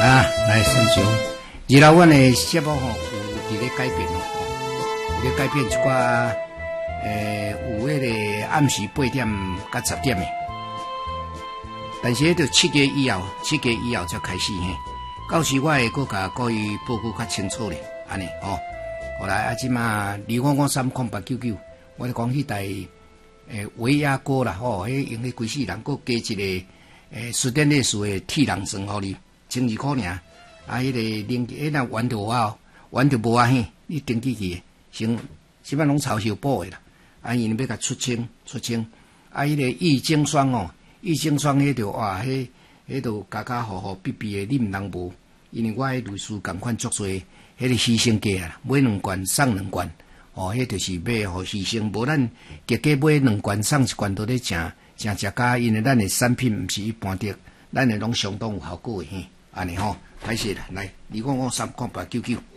来先上，日后阮的节目吼有伫咧改变有咧改变一寡有迄个暗时8点到10点的，但是迄着7月以后才开始嘿。到时我会搁甲各位报告较清楚咧，安尼哦。后来即马2553899，我讲迄台维亚歌啦吼，迄用咧规世人搁加一个斯坦利斯的铁人绳互你，12块尔。迄个零若玩着玩着无啊嘿，你登记去，先即摆拢抄小补的啦。因要甲出清。迄个益精霜哦，益精霜迄着哇，迄着家好必的，你毋通无，因为我迄类似共款足多，迄个牺牲价啦，买2罐送2罐，哦，迄就是要互牺牲，无咱价买2罐送1罐都咧诚食假，因为咱的产品毋是一般的，咱的拢相当有效果的嘿，安尼吼，歹势啦，来2553899。